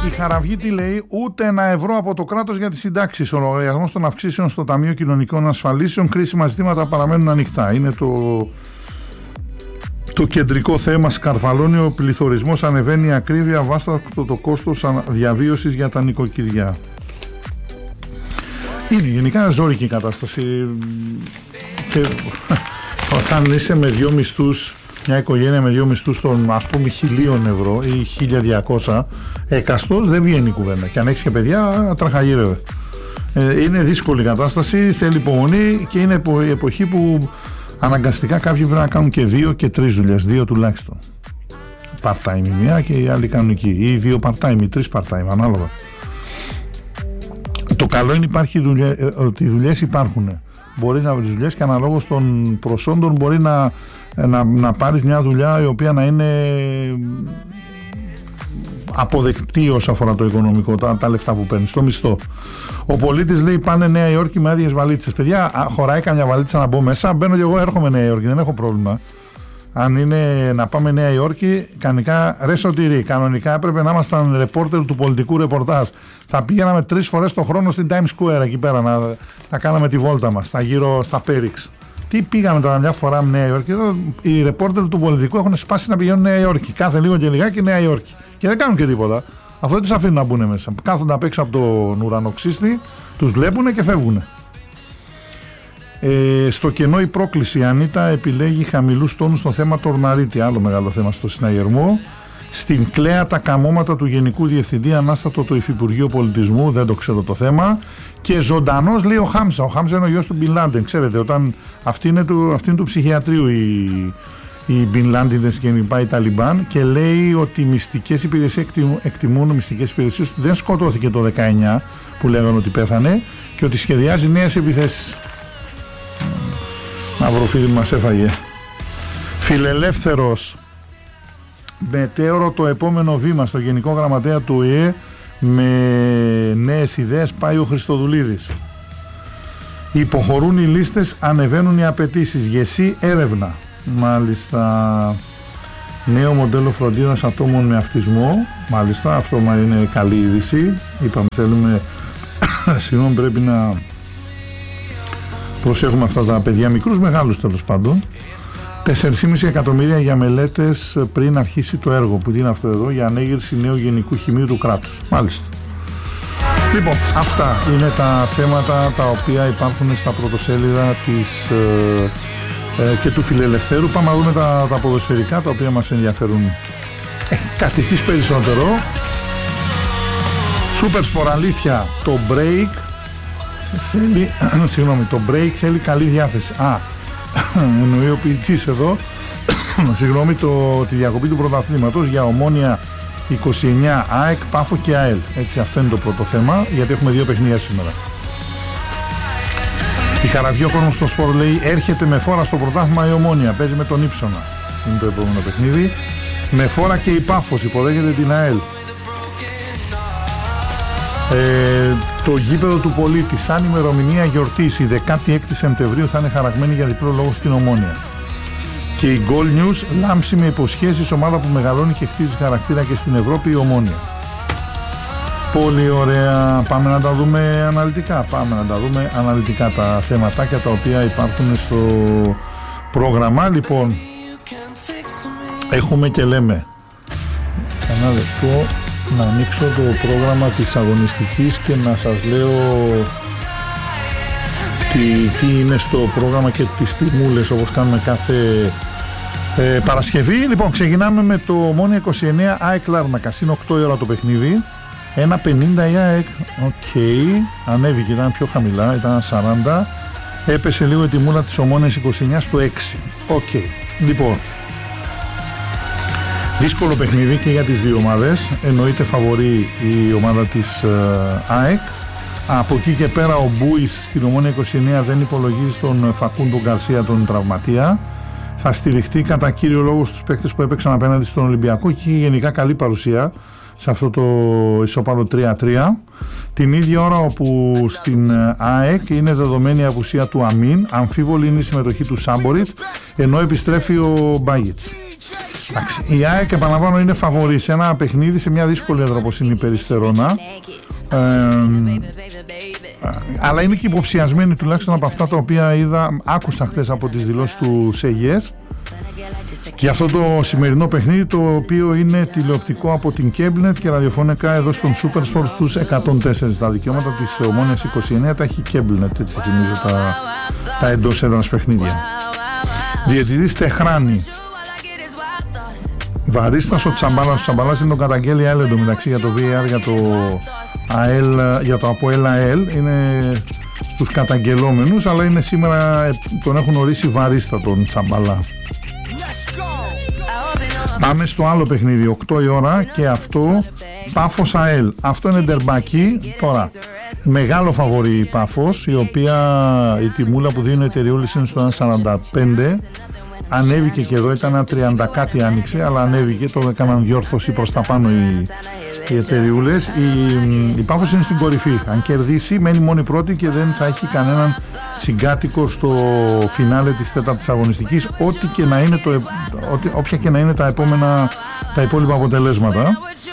Η Χαραυγή τι λέει? Ούτε €1 από το κράτος για τις συντάξεις. Ο λογαριασμός των αυξήσεων στο Ταμείο Κοινωνικών Ασφαλίσεων. Κρίσιμα ζητήματα παραμένουν ανοιχτά. Είναι το κεντρικό θέμα. Σκαρφαλώνει ο πληθωρισμός, ανεβαίνει η ακρίβεια, βάστακτο το κόστος διαβίωσης για τα νοικοκυριά. Είναι γενικά ζώρικη η κατάσταση. Και όταν είσαι με δύο μισθούς, μια οικογένεια με δύο μισθούς των ας πούμε €1.000 ή 1.200, εκαστός δεν βγαίνει η κουβέντα. Και αν έχεις και παιδιά, τραχαγύρευε. Είναι δύσκολη η κατάσταση, θέλει υπομονή και είναι η εποχή που αναγκαστικά κάποιοι πρέπει να κάνουν και 2 και 3 δουλειές, 2 τουλάχιστον. Part-time η μία και οι άλλοι κάνουν εκεί. Ή 2 part-time ή 3 part-time, ανάλογα. Το καλό είναι ότι οι δουλειές υπάρχουν. Μπορείς να βρεις δουλειές και αναλόγως των προσόντων μπορεί να πάρεις μια δουλειά η οποία να είναι αποδεκτή όσον αφορά το οικονομικό, τα λεφτά που παίρνεις, το μισθό. Ο πολίτης λέει πάνε Νέα Υόρκη με άδειες βαλίτσες. Παιδιά, χωράει καμιά βαλίτσα να μπω μέσα, μπαίνω και εγώ, έρχομαι Νέα Υόρκη, δεν έχω πρόβλημα. Αν είναι να πάμε Νέα Υόρκη, ρε Σωτηρή, κανονικά έπρεπε να ήμασταν ρεπόρτερ του πολιτικού ρεπορτάζ. Θα πήγαμε 3 φορές το χρόνο στην Times Square εκεί πέρα να κάναμε τη βόλτα μας, στα Πέριξ. Τι πήγαμε τώρα μια φορά με Νέα Υόρκη? Εδώ οι ρεπόρτερ του πολιτικού έχουν σπάσει να πηγαίνουν Νέα Υόρκη. Κάθε λίγο και λιγάκι Νέα Υόρκη. Και δεν κάνουν και τίποτα. Αυτό δεν τους αφήνουν να μπουν μέσα. Κάθονται απ' έξω από τον ουρανοξύστη, τους βλέπουν και φεύγουν. Στο κενό η πρόκληση. Η Ανίτα επιλέγει χαμηλούς τόνους στο θέμα Τορναρίτη. Άλλο μεγάλο θέμα στο συναγερμό. Στην Κλέα τα καμώματα του Γενικού Διευθυντή, ανάστατο το Υφυπουργείο Πολιτισμού, δεν το ξέρω το θέμα. Και ζωντανός λέει ο Χάμσα. Ο Χάμσα είναι ο γιος του Μπιν Λάντεν. Ξέρετε, όταν αυτή είναι του ψυχιατρίου οι Μπιν Λάντινες και οι Ταλιμπάν, και λέει ότι οι μυστικές υπηρεσίες εκτιμούν μυστικές υπηρεσίες ότι δεν σκοτώθηκε το 19 που λέγανε ότι πέθανε και ότι σχεδιάζει νέες επιθέσεις. Μαυροφίδι μας έφαγε. Φιλελεύθερος. Μετέωρο το επόμενο βήμα στο Γενικό Γραμματέα του ΟΗΕ με νέες ιδέες πάει ο Χριστοδουλίδης. Υποχωρούν οι λίστες, ανεβαίνουν οι απαιτήσεις. ΓΕΣΥ έρευνα. Μάλιστα. Νέο μοντέλο φροντίδας ατόμων με αυτισμό. Μάλιστα, αυτό είναι καλή είδηση. Είπαμε θέλουμε συγγνώμη, πρέπει να προσέχουμε αυτά τα παιδιά, μικρούς μεγάλους τέλος πάντων. 4,5 εκατομμύρια για μελέτες πριν αρχίσει το έργο. Που είναι αυτό εδώ? Για ανέγερση νέου γενικού χημείου του κράτους. Μάλιστα. Λοιπόν, αυτά είναι τα θέματα τα οποία υπάρχουν στα πρωτοσέλιδα και του Φιλελευθέρου. Πάμε να δούμε τα ποδοσφαιρικά, τα οποία μας ενδιαφέρουν κάτι της περισσότερο. Σούπερ Σπορ, αλήθεια, το break θέλει, συγγνώμη, το break θέλει καλή διάθεση. Εννοεί ο ποιητής εδώ, συγγνώμη, τη διακοπή του πρωταθλήματος για Ομόνια 29, ΑΕΚ, Πάφο και ΑΕΛ. Έτσι, αυτό είναι το πρώτο θέμα, γιατί έχουμε 2 παιχνίδια σήμερα. Η Χαραυγή, ο κόσμος στο Σπορ λέει, έρχεται με φόρα στο πρωτάθλημα η Ομόνια, παίζει με τον Ύψονα. Είναι το επόμενο παιχνίδι. Με φόρα και η Πάφος υποδέχεται την ΑΕΛ. Το γήπεδο του Πολίτη, σαν ημερομηνία γιορτής, η 16η Σεπτεμβρίου θα είναι χαραγμένη για διπλό λόγο στην Ομόνια. Και η Goal News, λάμψη με υποσχέσεις, ομάδα που μεγαλώνει και χτίζει χαρακτήρα και στην Ευρώπη, η Ομόνια. Πολύ ωραία. Πάμε να τα δούμε αναλυτικά. Τα θεματάκια τα οποία υπάρχουν στο πρόγραμμα. Λοιπόν, έχουμε και λέμε. Ένα λεπτό να ανοίξω το πρόγραμμα της αγωνιστικής και να σας λέω τι είναι στο πρόγραμμα και τις τιμούλες όπως κάνουμε κάθε Παρασκευή. Λοιπόν, ξεκινάμε με το Ομόνια 29 ΑΕΚ Λάρνακα. Είναι 8 η ώρα το παιχνίδι. 1,50 η ΑΕΚ. Οκ. Ανέβηκε, ήταν πιο χαμηλά, ήταν 40. Έπεσε λίγο η τιμούλα της Ομόνιας 29 στο 6. Οκ. Λοιπόν, δύσκολο παιχνίδι και για τις δύο ομάδες. Εννοείται φαβορεί η ομάδα της ΑΕΚ. Από εκεί και πέρα ο Μπούης στην Ομόνια 29 δεν υπολογίζει τον Φακούντο Γκαρσία, τον τραυματία. Θα στηριχτεί κατά κύριο λόγο στους παίκτες που έπαιξαν απέναντι στον Ολυμπιακό και γενικά καλή παρουσία σε αυτό το ισόπαλο 3-3. Την ίδια ώρα όπου στην ΑΕΚ είναι δεδομένη η απουσία του Αμίν, αμφίβολη είναι η συμμετοχή του Σάμποριτ, ενώ επιστρέφει ο Μπάγιτς. Η ΑΕΚ, επαναλαμβάνω, είναι φαβορή σε ένα παιχνίδι, σε μια δύσκολη έδρα όπως είναι η Περιστερώνα, αλλά είναι και υποψιασμένη τουλάχιστον από αυτά τα οποία άκουσα χθες από τις δηλώσεις του ΣΕΓΕΣ και αυτό το σημερινό παιχνίδι, το οποίο είναι τηλεοπτικό από την Κέμπλετ και ραδιοφωνικά εδώ στον Supersport στους 104. Τα δικαιώματα της Ομόνοιας 29 τα έχει Κέμπλετ, έτσι θυμίζω τα εντός έδρας παιχνίδια. Διαιτητής Τεχράνη. Βαρίστας ο Τσαμπάλας. Ο Τσαμπάλας είναι τον καταγγέλει ΑΕΛ εντωμεταξύ για το VAR, για το ΑΠΟΕΛ ΑΕΛ. Είναι στους καταγγελόμενους, αλλά είναι σήμερα, τον έχουν ορίσει βαρίστα τον Τσαμπάλα. Πάμε στο άλλο παιχνίδι, 8 η ώρα, και αυτό Πάφος ΑΕΛ. Αυτό είναι ντερμπάκι. Τώρα, μεγάλο φαβορί η Πάφος, η οποία η τιμούλα που δίνει ο εταιριούλης είναι στο 1,45. Ανέβηκε και εδώ, ήταν 30 κάτι άνοιξε, αλλά ανέβηκε, το έκαναν διόρθωση προς τα πάνω οι εταιριούλες. Η Πάφος είναι στην κορυφή. Αν κερδίσει, μένει μόνη πρώτη και δεν θα έχει κανέναν συγκάτοικο στο φινάλε της τέταρτης αγωνιστικής, όποια και να είναι τα υπόλοιπα αποτελέσματα.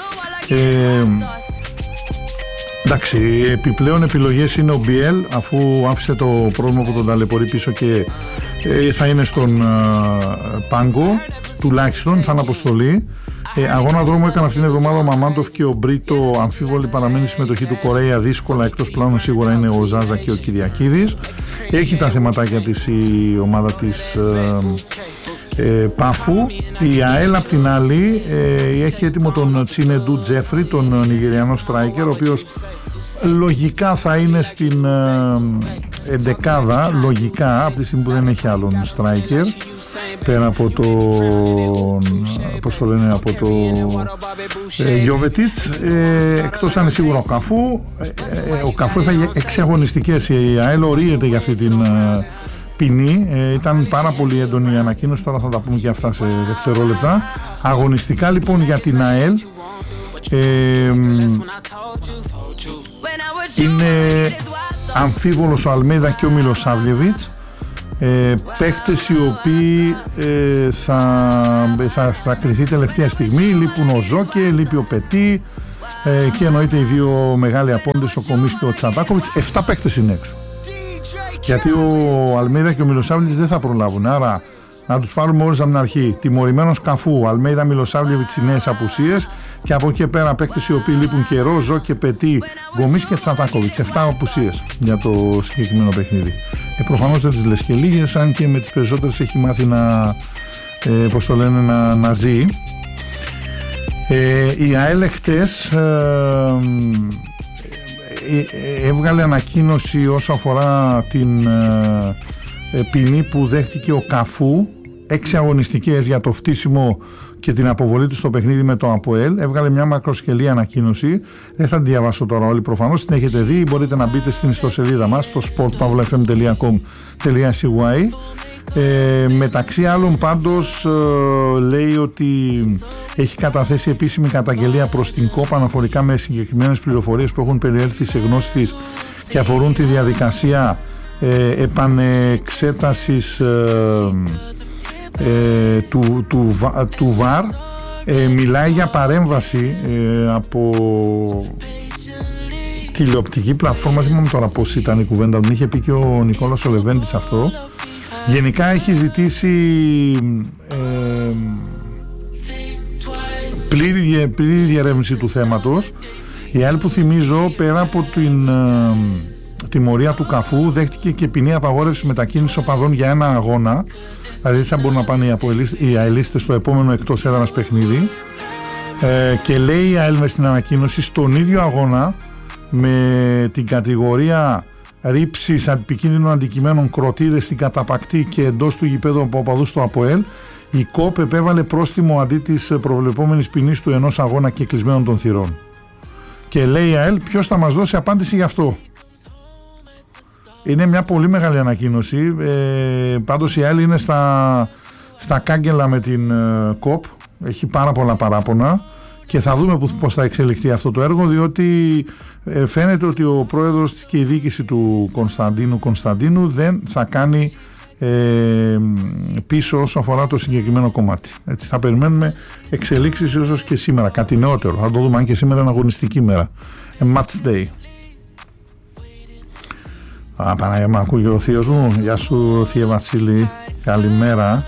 Εντάξει, επιπλέον επιλογές είναι ο Μπιέλ, αφού άφησε το πρόβλημα που τον ταλαιπωρεί πίσω και θα είναι στον πάγκο, τουλάχιστον θα είναι αποστολή. Αγώνα δρόμου έκανε αυτήν την εβδομάδα ο Μαμάντοφ και ο Μπρίτο. Αμφίβολη παραμένει η συμμετοχή του Κορέα, δύσκολα. Εκτός πλάνου σίγουρα είναι ο Ζάζα και ο Κυριακίδης. Έχει τα θεματάκια της η ομάδα της Πάφου. Η ΑΕΛ απ' την άλλη έχει έτοιμο τον Τσίνεντου Τζέφρι, τον Νιγηριανό στράικερ, ο οποίος λογικά θα είναι στην εντεκάδα, λογικά, από τη στιγμή που δεν έχει άλλον στράικερ πέρα από τον Γιοβετίτς, εκτός αν είναι σίγουρο ο Καφού. Ο Καφού έφαγε 6 αγωνιστικές. Η ΑΕΛ ορίεται για αυτή την ποινή. Ήταν πάρα πολύ έντονη η ανακοίνωση, τώρα θα τα πούμε και αυτά σε δευτερόλεπτα. Αγωνιστικά λοιπόν για την ΑΕΛ είναι αμφίβολος ο Αλμέιδα και ο Μιλοσάβλιεβιτς, παίχτες οι οποίοι θα κριθεί τελευταία στιγμή. Λείπουν ο Ζόκε, λείπει ο Πετί και εννοείται οι δύο μεγάλοι απόντες, ο Κομής και ο Τσαντάκοβιτς. 7 παίχτες είναι έξω, γιατί ο Αλμέιδα και ο Μιλοσάβλιεβιτς δεν θα προλάβουν, άρα να τους πάρουμε όλους από την αρχή. Τιμωρημένος Καφού, Αλμέιδα, Μιλοσάβλιεβιτς, οι νέες απουσίες, και από εκεί πέρα παίκτες οι οποίοι λείπουν καιρό, Ζόκε, Πετί, Γκομής και Τσαντάκοβιτς. 7 απουσίες για το συγκεκριμένο παιχνίδι. Προφανώς δεν τις λες και λίγες, αν και με τις περισσότερες έχει μάθει να ζει. Η ΑΕΛ χτες έβγαλε ανακοίνωση όσο αφορά την ποινή που δέχτηκε ο Καφού, 6 αγωνιστικές για το φτύσιμο και την αποβολή του στο παιχνίδι με το ΑΠΟΕΛ. Έβγαλε μια μακροσκελή ανακοίνωση, δεν θα την διαβάσω τώρα όλη, προφανώς την έχετε δει, μπορείτε να μπείτε στην ιστοσελίδα μας στο sportpavlafm.com.cy. Μεταξύ άλλων πάντως λέει ότι έχει καταθέσει επίσημη καταγγελία προς την ΚΟΠ αναφορικά με συγκεκριμένες πληροφορίες που έχουν περιέλθει σε γνώση της και αφορούν τη διαδικασία επανεξέτασης του ΒΑΡ. Μιλάει για παρέμβαση από τηλεοπτική πλατφόρμα, δεν θυμάμαι τώρα πώς ήταν η κουβέντα, τον είχε πει και ο Νικόλας ο Λεβέντης αυτό. Γενικά έχει ζητήσει πλήρη διερεύνηση του θέματος. Η ΑΕΛ, που θυμίζω, πέρα από την τιμωρία του Καφού, δέχτηκε και ποινή απαγόρευση μετακίνησης οπαδών για ένα αγώνα. Δηλαδή θα μπορούν να πάνε οι αελίστες στο επόμενο εκτός έδρας παιχνίδι. Και λέει η ΑΕΛ μες στην ανακοίνωση, στον ίδιο αγώνα με την κατηγορία ρήψης επικίνδυνων αντικειμένων, κροτίδες στην καταπακτή και εντός του γηπέδου από οπαδούς στο ΑΠΟΕΛ, η ΚΟΠ επέβαλε πρόστιμο αντί της προβλεπόμενης ποινής του ενός αγώνα και κλεισμένων των θυρών. Και λέει η ΑΕΛ, ποιος θα μας δώσει απάντηση γι' αυτό? Είναι μια πολύ μεγάλη ανακοίνωση. Πάντως η ΑΕΛ είναι στα κάγκελα με την ΚΟΠ, έχει πάρα πολλά παράπονα και θα δούμε πώς θα εξελιχθεί αυτό το έργο, διότι φαίνεται ότι ο πρόεδρος και η διοίκηση του Κωνσταντίνου δεν θα κάνει πίσω όσο αφορά το συγκεκριμένο κομμάτι. Έτσι, θα περιμένουμε εξελίξεις ίσως και σήμερα, κάτι νεότερο. Θα το δούμε, αν και σήμερα είναι αγωνιστική μέρα. Match day. Παναγία μου, ακούγει ο θείος μου. Γεια σου Θεία Βασίλη, καλημέρα.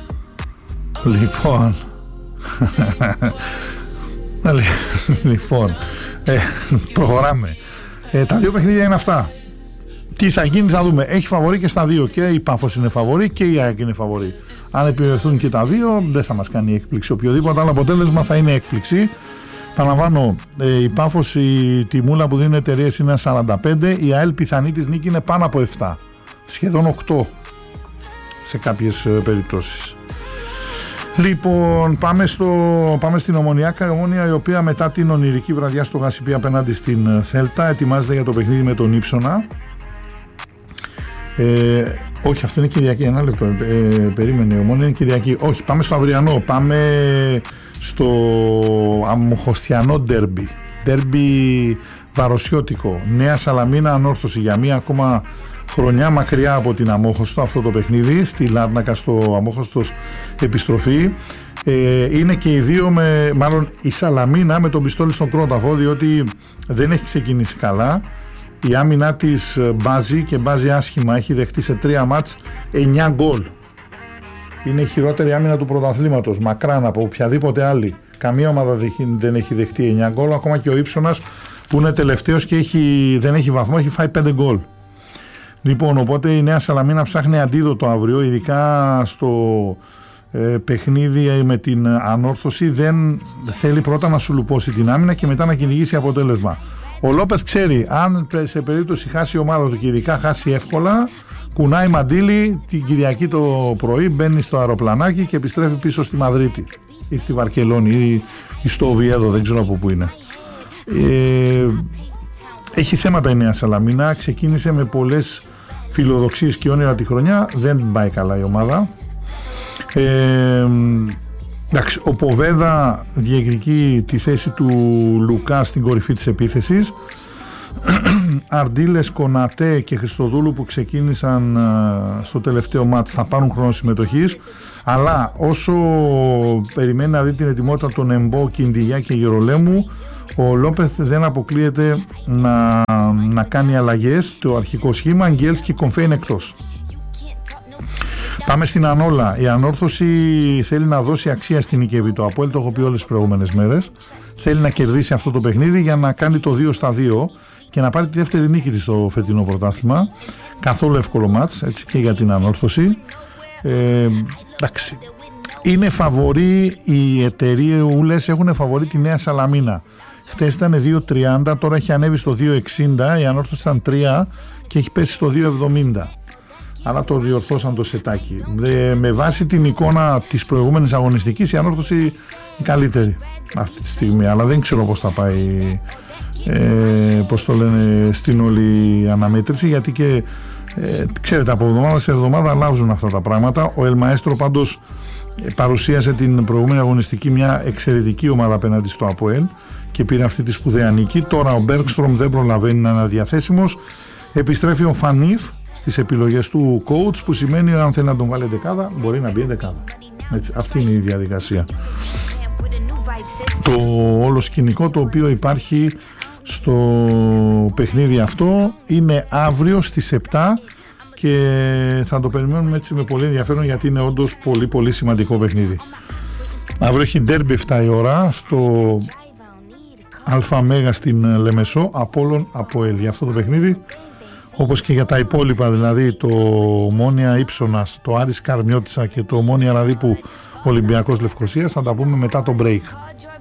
Λοιπόν, προχωράμε. Τα δύο παιχνίδια είναι αυτά. Τι θα γίνει θα δούμε. Έχει φαβορί και στα δύο. Και η Πάφος είναι φαβορί και η ΑΕΚ είναι φαβορί. Αν επιβεβαιωθούν και τα δύο, δεν θα μας κάνει έκπληξη. Οποιοδήποτε άλλο αποτέλεσμα θα είναι έκπληξη. Παραλαμβάνω, η Πάφος, η τιμούλα που δίνουν εταιρείες είναι 45. Η ΑΕΛ πιθανή της νίκη είναι πάνω από 7. Σχεδόν 8 σε κάποιες περιπτώσεις. Λοιπόν, πάμε στην Ομονιάκα. Η Ομόνια, η οποία μετά την ονειρική βραδιά στο Γασιπί απέναντι στην Θέλτα, ετοιμάζεται για το παιχνίδι με τον Ύψονα. Όχι, αυτό είναι Κυριακή. Ένα λεπτό. Περίμενε, η Ομόνια είναι Κυριακή. Όχι, πάμε στο αυριανό. Πάμε στο αμμοχωστιανό ντέρμπι. Ντέρμπι βαροσιώτικο. Νέα Σαλαμίνα Ανόρθωση. Για μία ακόμα χρονιά μακριά από την Αμόχωστο αυτό το παιχνίδι. Στη Λάρνακα, στο Αμόχωστος επιστροφή. Είναι και οι δύο, μάλλον η Σαλαμίνα με τον πιστόλι στον κρόταφο, διότι δεν έχει ξεκινήσει καλά. Η άμυνά της μπάζει και μπάζει άσχημα. Έχει δεχτεί σε 3 μάτς 9 γκολ. Είναι η χειρότερη άμυνα του πρωταθλήματος, μακράν από οποιαδήποτε άλλη. Καμία ομάδα δεν έχει δεχτεί 9 γκολ. Ακόμα και ο Ύψονας που είναι τελευταίος και δεν έχει βαθμό, έχει φάει 5 γκολ. Λοιπόν, οπότε η Νέα Σαλαμίνα ψάχνει αντίδοτο αύριο, ειδικά στο παιχνίδι με την Ανόρθωση. Δεν θέλει πρώτα να σου λουπώσει την άμυνα και μετά να κυνηγήσει αποτέλεσμα. Ο Λόπεθ ξέρει, αν σε περίπτωση χάσει η ομάδα του και ειδικά χάσει εύκολα, κουνάει μαντίλι την Κυριακή το πρωί, μπαίνει στο αεροπλανάκι και επιστρέφει πίσω στη Μαδρίτη ή στη Βαρκελόνη ή στο Οβιέδο, δεν ξέρω από πού είναι. Έχει θέματα η Νέα Σαλαμίνα, ξεκίνησε με πολλές φιλοδοξίες και όνειρα τη χρονιά, δεν πάει καλά η ομάδα. Εντάξει, ο Ποβέδα διεκδικεί τη θέση του Λουκά στην κορυφή της επίθεσης. Αρντίλες, Κονατέ και Χριστοδούλου που ξεκίνησαν στο τελευταίο μάτς θα πάρουν χρόνο συμμετοχής, αλλά όσο περιμένει να δει την ετοιμότητα των Εμπό, Κιντιγιά και Γερολέμου, ο Λόπεθ δεν αποκλείεται να κάνει αλλαγές. Το αρχικό σχήμα, Αγγέλς και Κομφέ είναι εκτός. Πάμε στην Ανόλα. Η Ανόρθωση θέλει να δώσει αξία στην νικεύη. Το Αποέλ το έχω πει όλες τις προηγούμενες μέρες. Θέλει να κερδίσει αυτό το παιχνίδι για να κάνει το 2-2 και να πάρει τη δεύτερη νίκη της στο φετινό πρωτάθλημα. Καθόλου εύκολο μάτς, έτσι και για την Ανόρθωση. Εντάξει. Είναι φαβορί, οι εταιρείες έχουν φαβορί τη Νέα Σαλαμίνα. Χτες ήταν 2.30, τώρα έχει ανέβει στο 2.60, η Ανόρθωση ήταν 3 και έχει πέσει στο 2.70. Αλλά το διορθώσαν το σετάκι. Με βάση την εικόνα της προηγούμενης αγωνιστικής, η Ανόρθωση είναι καλύτερη αυτή τη στιγμή, αλλά δεν ξέρω πώς θα πάει, πώς το λένε, στην όλη αναμέτρηση, γιατί και ξέρετε, από εβδομάδα σε εβδομάδα αλλάζουν αυτά τα πράγματα. Ο Ελμαέστρο πάντως παρουσίασε την προηγούμενη αγωνιστική μια εξαιρετική ομάδα απέναντι στο Αποέλ και πήρε αυτή τη σπουδαία νίκη. Τώρα ο Μπέργκστρομ δεν προλαβαίνει να είναι διαθέσιμος. Επιστρέφει ο Φανίφ στις επιλογές του coach, που σημαίνει αν θέλει να τον βάλει δεκάδα, μπορεί να μπει δεκάδα. Έτσι, αυτή είναι η διαδικασία. Το όλο σκηνικό το οποίο υπάρχει στο παιχνίδι αυτό είναι αύριο στις 7 και θα το περιμένουμε έτσι με πολύ ενδιαφέρον, γιατί είναι όντως πολύ πολύ σημαντικό παιχνίδι. Αύριο έχει ντέρμπι 7 η ώρα στο ΑΜΕΓΑ στην Λεμεσό, Απόλλων Αποέλ. Για αυτό το παιχνίδι, όπως και για τα υπόλοιπα, δηλαδή το Ομόνια Ύψονας, το Άρης Καρμιώτισσα και το Ομόνια Ραδίπου Ολυμπιακός Λευκωσίας, θα τα πούμε μετά το break.